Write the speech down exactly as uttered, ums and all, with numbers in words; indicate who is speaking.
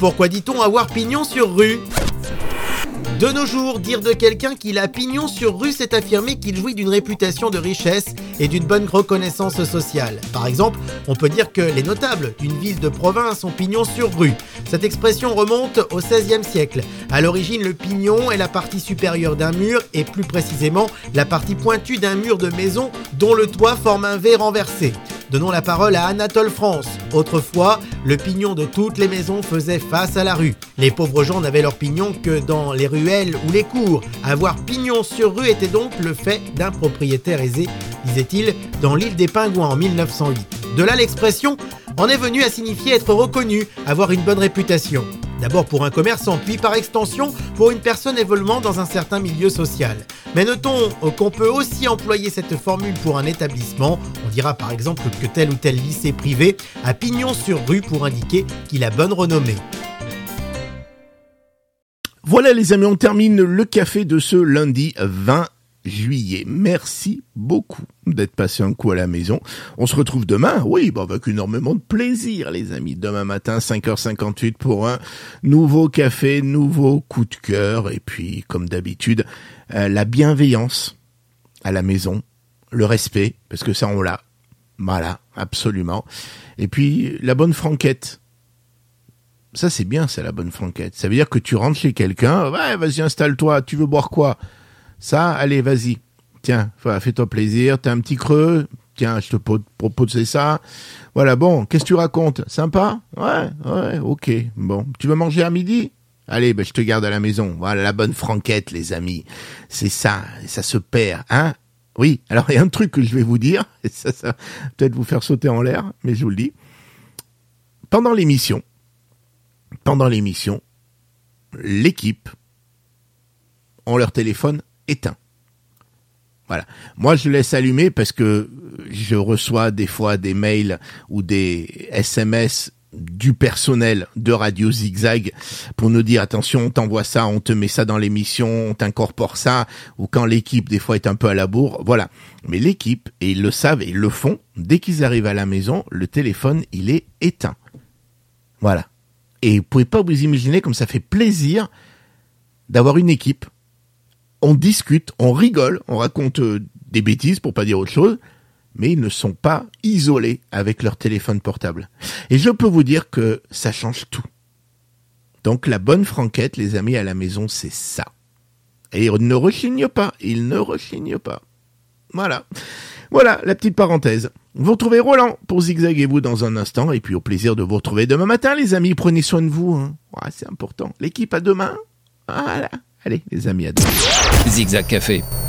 Speaker 1: Pourquoi dit-on avoir pignon sur rue ? De nos jours, dire de quelqu'un qu'il a pignon sur rue, c'est affirmer qu'il jouit d'une réputation de richesse et d'une bonne reconnaissance sociale. Par exemple, on peut dire que les notables d'une ville de province ont pignon sur rue. Cette expression remonte au seizième siècle. À l'origine, le pignon est la partie supérieure d'un mur et plus précisément la partie pointue d'un mur de maison dont le toit forme un V renversé. Donnons la parole à Anatole France. Autrefois, le pignon de toutes les maisons faisait face à la rue. Les pauvres gens n'avaient leur pignon que dans les ruelles ou les cours. Avoir pignon sur rue était donc le fait d'un propriétaire aisé, disait-il dans l'île des Pingouins en mille neuf cent huit. De là l'expression en est venue à signifier être reconnu, avoir une bonne réputation. D'abord pour un commerçant, puis par extension pour une personne évoluant dans un certain milieu social. Mais notons qu'on peut aussi employer cette formule pour un établissement. On dira par exemple que tel ou tel lycée privé a pignon sur rue pour indiquer qu'il a bonne renommée.
Speaker 2: Voilà les amis, on termine le café de ce lundi vingt juillet. Merci beaucoup d'être passé un coup à la maison. On se retrouve demain, oui, bah avec énormément de plaisir les amis. Demain matin, cinq heures cinquante-huit pour un nouveau café, nouveau coup de cœur. Et puis, comme d'habitude, euh, la bienveillance à la maison, le respect, parce que ça on l'a. Voilà, absolument. Et puis, la bonne franquette. Ça c'est bien, c'est la bonne franquette. Ça veut dire que tu rentres chez quelqu'un, ouais, vas-y installe-toi, tu veux boire quoi ? Ça, allez, vas-y. Tiens, fais-toi plaisir, t'as un petit creux, tiens, je te propose ça. Voilà, bon, qu'est-ce que tu racontes ? Sympa ? Ouais, ouais, ok. Bon, tu veux manger à midi ? Allez, ben je te garde à la maison. Voilà, la bonne franquette, les amis. C'est ça, ça se perd, hein ? Oui, alors il y a un truc que je vais vous dire, et ça, ça va peut-être vous faire sauter en l'air, mais je vous le dis. Pendant l'émission, pendant l'émission, l'équipe ont leur téléphone éteint. Voilà. Moi, je laisse allumer parce que je reçois des fois des mails ou des S M S du personnel de Radio Zigzag pour nous dire attention, on t'envoie ça, on te met ça dans l'émission, on t'incorpore ça, ou quand l'équipe des fois est un peu à la bourre, voilà. Mais l'équipe, et ils le savent et ils le font, dès qu'ils arrivent à la maison, le téléphone, il est éteint. Voilà. Et vous pouvez pas vous imaginer comme ça fait plaisir d'avoir une équipe. On discute, on rigole, on raconte euh, des bêtises pour pas dire autre chose, mais ils ne sont pas isolés avec leur téléphone portable. Et je peux vous dire que ça change tout. Donc la bonne franquette, les amis, à la maison, c'est ça. Et ils ne rechignent pas, ils ne rechignent pas. Voilà. Voilà, la petite parenthèse. Vous retrouvez Roland pour Zigzag et vous dans un instant, et puis au plaisir de vous retrouver demain matin, les amis. Prenez soin de vous, hein. Ouais, c'est important. L'équipe à demain. Voilà. Allez, les amis, à demain.
Speaker 3: Zigzag Café.